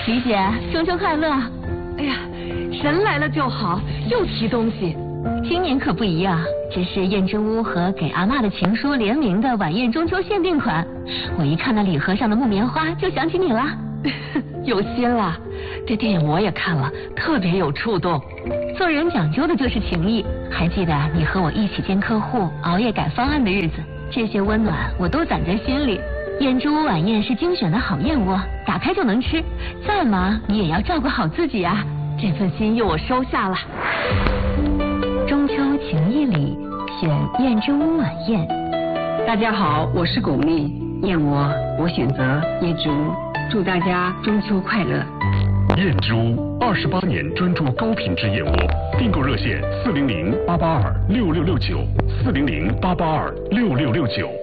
李姐，中秋快乐！ 哎呀，人来了就好，又提东西。 今年可不一样，这是燕之屋和给阿嬷的情书联名的晚宴中秋限定款。我一看那礼盒上的木棉花，就想起你了。 有心了，这电影我也看了，特别有触动。 做人讲究的就是情谊。还记得你和我一起见客户、熬夜改方案的日子，这些温暖我都攒在心里。燕之屋晚宴是精选的好燕窝，打开就能吃。再忙你也要照顾好自己啊！ 这份心意我收下了。 中秋情谊里，选燕之屋晚宴。 大家好，我是巩俐，燕窝我选择燕之屋，祝大家中秋快乐。 燕之屋28年专注高品质燕窝，订购热线400-882-6669，400-882-6669。